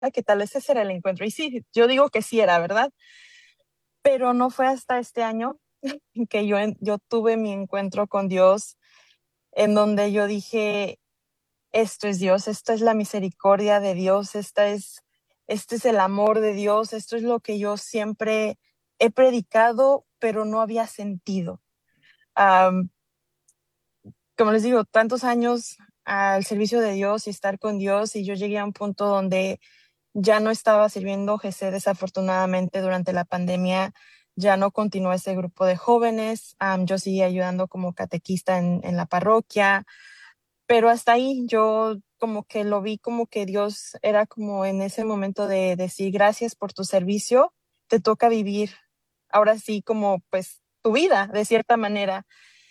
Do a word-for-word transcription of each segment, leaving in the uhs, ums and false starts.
que tal vez ese era el encuentro. Y sí, yo digo que sí era, ¿verdad? Pero no fue hasta este año que yo, en- yo tuve mi encuentro con Dios, en donde yo dije, esto es Dios, esto es la misericordia de Dios, esta es, este es el amor de Dios, esto es lo que yo siempre he predicado, pero no había sentido. Am, Como les digo, tantos años al servicio de Dios y estar con Dios, y yo llegué a un punto donde ya no estaba sirviendo G C, desafortunadamente durante la pandemia. Ya no continuó ese grupo de jóvenes. Am, yo seguí ayudando como catequista en, en la parroquia, pero hasta ahí yo como que lo vi como que Dios era como en ese momento de decir gracias por tu servicio, te toca vivir ahora sí como pues tu vida de cierta manera.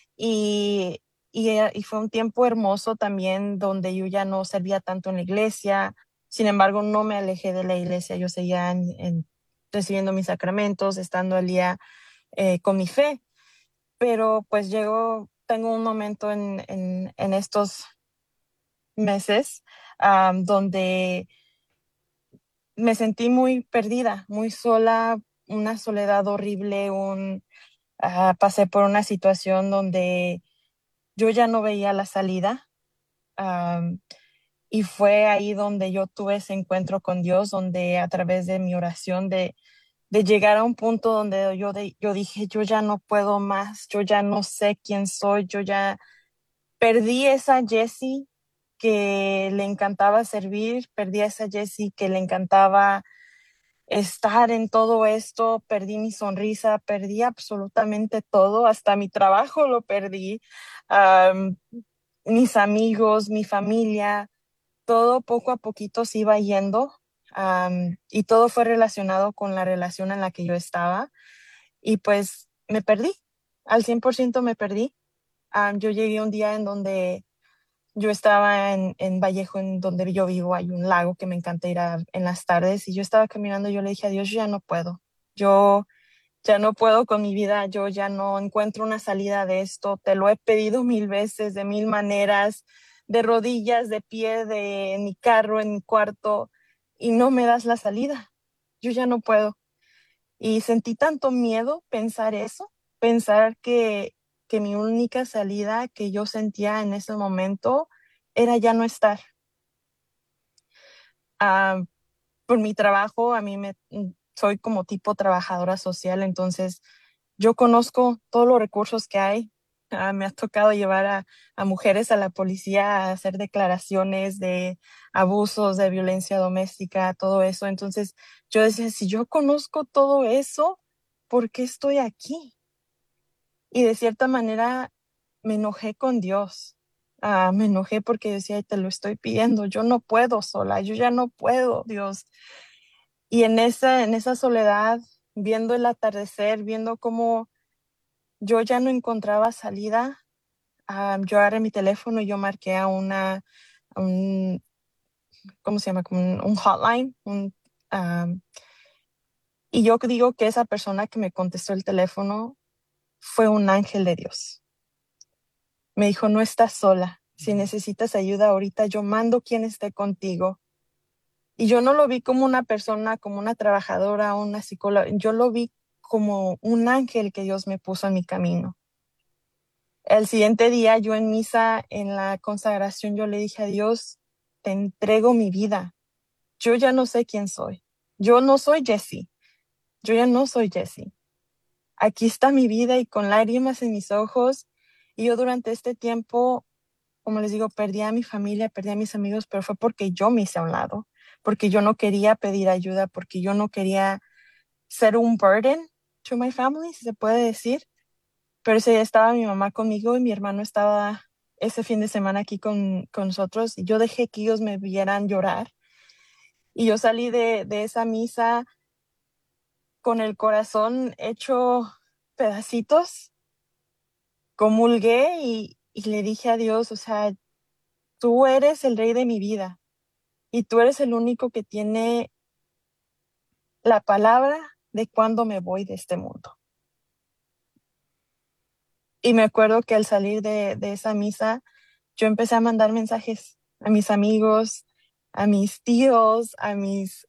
Y, y, eh, y fue un tiempo hermoso también donde yo ya no servía tanto en la iglesia. Sin embargo, no me alejé de la iglesia, yo seguía en, en- recibiendo mis sacramentos, estando al día eh, con mi fe. Pero pues llegó, tengo un momento en, en, en estos meses, am, donde me sentí muy perdida, muy sola, una soledad horrible, un, ah, pasé por una situación donde yo ya no veía la salida. am, y fue ahí donde yo tuve ese encuentro con Dios, donde a través de mi oración, de, de llegar a un punto donde yo, de, yo dije, yo ya no puedo más, yo ya no sé quién soy, yo ya perdí esa Jessie que le encantaba servir, perdí a esa Jessie que le encantaba estar en todo esto, perdí mi sonrisa, perdí absolutamente todo, hasta mi trabajo lo perdí, am, mis amigos, mi familia, todo poco a poquito se iba yendo, am, y todo fue relacionado con la relación en la que yo estaba, y pues me perdí, al cien por ciento me perdí. Am, yo llegué un día en donde yo estaba en, en Vallejo, en donde yo vivo, hay un lago que me encanta ir a, en las tardes, y yo estaba caminando y yo le dije a Dios, yo ya no puedo, yo ya no puedo con mi vida, yo ya no encuentro una salida de esto, te lo he pedido mil veces, de mil maneras, de rodillas, de pie, de en mi carro, en mi cuarto, y no me das la salida, yo ya no puedo. Y sentí tanto miedo pensar eso, pensar que, que mi única salida que yo sentía en ese momento era ya no estar. Ah, por mi trabajo, a mí me mm, soy como tipo trabajadora social, entonces yo conozco todos los recursos que hay. Ah, me ha tocado llevar a, a mujeres a la policía a hacer declaraciones de abusos, de violencia doméstica, todo eso. Entonces yo decía, si yo conozco todo eso, ¿por qué estoy aquí? Y de cierta manera me enojé con Dios. Ah, me enojé porque decía, "Ay, te lo estoy pidiendo, yo no puedo sola, yo ya no puedo, Dios". Y en esa, en esa soledad, viendo el atardecer, viendo cómo yo ya no encontraba salida, ah, yo agarré mi teléfono y yo marqué a una, a un, ¿cómo se llama? Como un, un hotline. Un, ah, y yo digo que esa persona que me contestó el teléfono fue un ángel de Dios. Me dijo, no estás sola. Si necesitas ayuda ahorita, yo mando quien esté contigo. Y yo no lo vi como una persona, como una trabajadora, una psicóloga. Yo lo vi como un ángel que Dios me puso en mi camino. El siguiente día, yo en misa, en la consagración, yo le dije a Dios, te entrego mi vida. Yo ya no sé quién soy. Yo no soy Jessie. Yo ya no soy Jessie. Aquí está mi vida y con lágrimas en mis ojos. Y yo durante este tiempo, como les digo, perdí a mi familia, perdí a mis amigos, pero fue porque yo me hice a un lado, porque yo no quería pedir ayuda, porque yo no quería ser un burden to my family, si se puede decir. Pero ese día estaba mi mamá conmigo y mi hermano estaba ese fin de semana aquí con, con nosotros, y yo dejé que ellos me vieran llorar. Y yo salí de, de esa misa con el corazón hecho pedacitos, comulgué y, y le dije a Dios, o sea, tú eres el rey de mi vida y tú eres el único que tiene la palabra de cuándo me voy de este mundo. Y me acuerdo que al salir de, de esa misa, yo empecé a mandar mensajes a mis amigos, a mis tíos, a mis